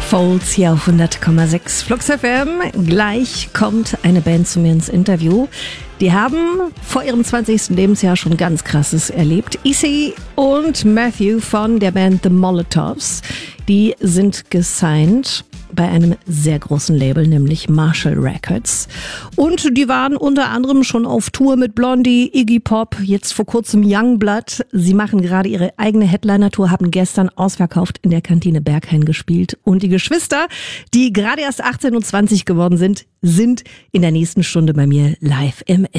Folds hier auf 100,6 Flux FM. Gleich kommt eine Band zu mir ins Interview. Die haben vor ihrem 20. Lebensjahr schon ganz Krasses erlebt. Issy und Matthew von der Band The Molotovs, die sind gesigned bei einem sehr großen Label, nämlich Marshall Records. Und die waren unter anderem schon auf Tour mit Blondie, Iggy Pop, jetzt vor kurzem Youngblood. Sie machen gerade ihre eigene Headliner-Tour, haben gestern ausverkauft in der Kantine Berghain gespielt. Und die Geschwister, die gerade erst 18 und 20 geworden sind, sind in der nächsten Stunde bei mir live im